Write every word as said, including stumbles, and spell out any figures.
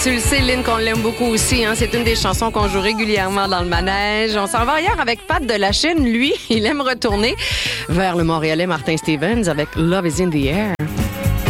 Tu le sais, Lynn, qu'on l'aime beaucoup aussi. Hein? C'est une des chansons qu'on joue régulièrement dans le manège. On s'en va ailleurs avec Pat de la Chine. Lui, il aime retourner vers le Montréalais Martin Stevens avec Love is in the air.